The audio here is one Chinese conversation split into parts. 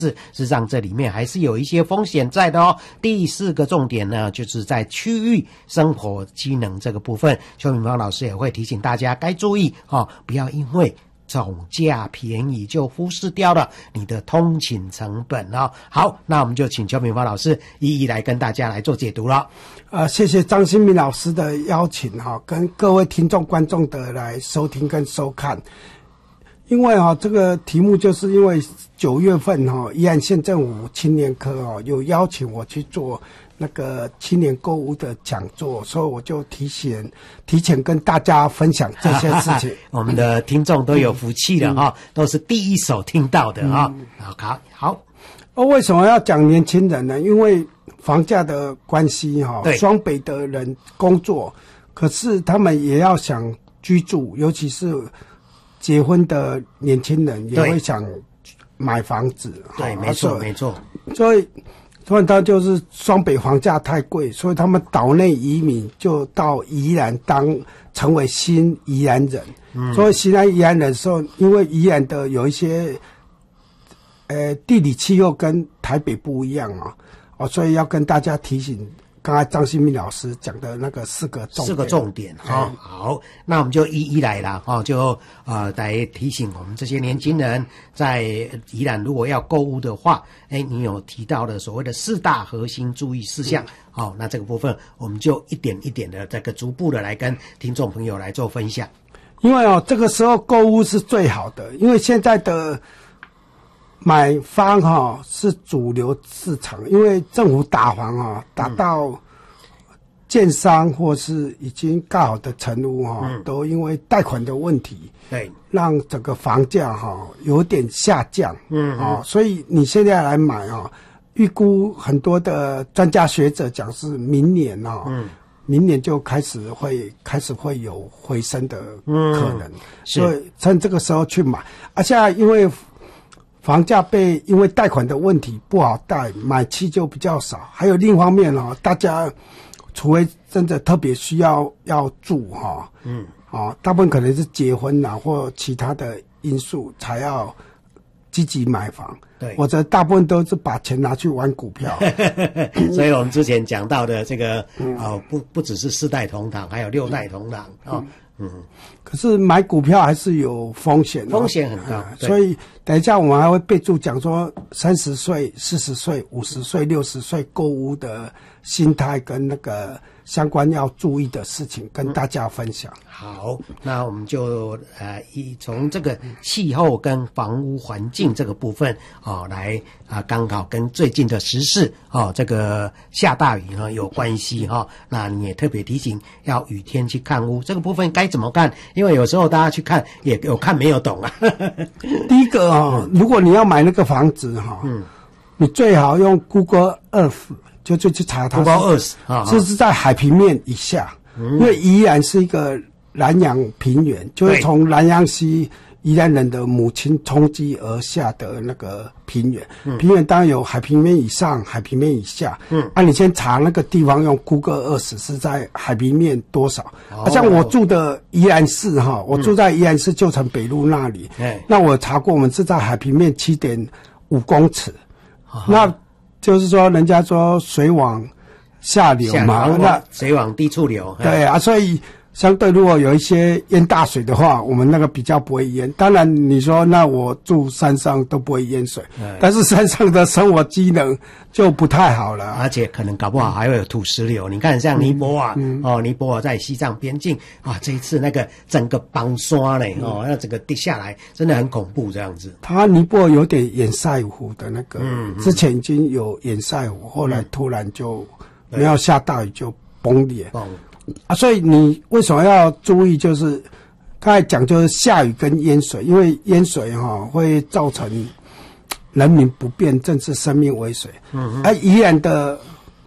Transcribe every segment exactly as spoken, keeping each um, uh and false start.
事实上这里面还是有一些风险在的哦。第四个重点呢，就是在区域生活机能这个部分，邱明芳老师也会提醒大家该注意哦，不要因为总价便宜就忽视掉了你的通勤成本哦。好，那我们就请邱明芳老师一一来跟大家来做解读了。 呃，谢谢张新民老师的邀请哈、哦，跟各位听众观众的来收听跟收看。因为哈、哦，这个题目就是因为九月份哈、哦，宜兰县政府青年科哦有邀请我去做那个青年购物的讲座，所以我就提前提前跟大家分享这些事情。 我们的听众都有福气了哈、嗯，都是第一手听到的哈、嗯。好，好。 哦，为什么要讲年轻人呢？因为房价的关系哈、哦，双北的人工作，可是他们也要想居住，尤其是结婚的年轻人也会想买房子。 对，没错，没错。 所以，所以他就是双北房价太贵，所以他们岛内移民就到宜兰当成为新宜兰人。嗯，所以新宜兰人的时候，因为宜兰的有一些，呃，地理气候跟台北不一样啊，哦，所以要跟大家提醒。刚才张新民老师讲的那个四个重点， 四个重点哈、哦。好，那我们就一一来了哈、哦，就呃来提醒我们这些年轻人，在宜兰如果要购物的话，哎，你有提到的所谓的四大核心注意事项，好、嗯哦，那这个部分我们就一点一点的这个逐步的来跟听众朋友来做分享。 因为哦，这个时候购物是最好的，因为现在的买方哈、哦、是主流市场，因为政府打房啊、哦，打到建商或是已经盖好的成屋哈、哦嗯，都因为贷款的问题， 对， 让整个房价哈、哦、有点下降，嗯啊、哦，所以你现在来买啊、哦，预估很多的专家学者讲是明年啊、哦，嗯，明年就开始会开始会有回升的可能，嗯、所以趁这个时候去买，而现在因为房价被因为贷款的问题不好贷，买气就比较少。还有另一方面哦，大家除非真的特别需要要住哈，嗯，哦，大部分可能是结婚啊或其他的因素才要积极买房。对，或者大部分都是把钱拿去玩股票。 所以我们之前讲到的这个，嗯、哦，不不只是四代同堂，还有六代同堂啊。哦嗯， 可是买股票还是有风险、哦， 风险很高、 嗯，所以等一下我们还会备注讲说三十岁、四十岁、五十岁、六十岁购物的心态跟那个相关要注意的事情，跟大家分享。 嗯、好，那我们就呃以从这个气候跟房屋环境这个部分哦来啊、呃，刚好跟最近的时事哦这个下大雨哈、哦、有关系哈、哦。那你也特别提醒要雨天去看屋，这个部分该怎么看？因为有时候大家去看也有看没有懂啊。 第一个啊、哦，如果你要买那个房子哈、哦，嗯，你最好用 Google Earth 就就去查它 Google Earth 啊， 这是在海平面以下，嗯、因为宜兰是一个南洋平原，就是从南洋溪宜兰人的母亲冲击而下的那个平原。嗯、平原当然有海平面以上、海平面以下。嗯，啊，你先查那个地方用 Google Earth 是在海平面多少？哦、啊，像我住的宜兰市哈，我住在宜兰市旧城北路那里。嗯、那我查过，我们是在海平面七点五公尺。哦、那就是说，人家说水往下流嘛， 流那水往低处流。 对啊，所以相对如果有一些淹大水的话，我们那个比较不会淹。当然，你说那我住山上都不会淹水，但是山上的生活机能就不太好了， 而且可能搞不好还会有土石流。你看，像尼泊尔、嗯、哦，尼泊尔在西藏边境啊，这一次那个整个崩刷嘞哦，那整个跌下来真的很恐怖，这样子。 它尼泊尔有点掩塞湖的那个，嗯嗯、之前已经有掩塞湖，后来突然就没有下大雨就崩裂。啊，所以你为什么要注意？就是刚才讲，就是下雨跟淹水，因为淹水哈、哦、会造成人民不便，甚至生命危险。嗯，而宜兰的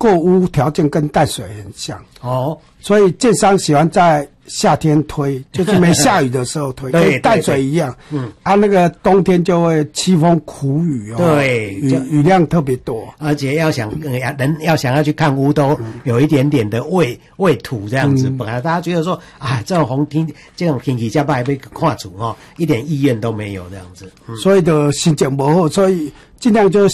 过屋条件跟淡水很像哦， 所以建商喜欢在夏天推，就是没下雨的时候推，跟淡水一样。嗯，啊，那个冬天就会凄风苦雨哦， 对， 雨雨量特别多， 而且要想呃人要想要去看屋，都有一点点的畏畏土这样子。嗯、本来大家觉得说啊，这种红天这种天气下拜被看厝哦，一点意愿都没有这样子。嗯、 所以的心情不好，所以尽量就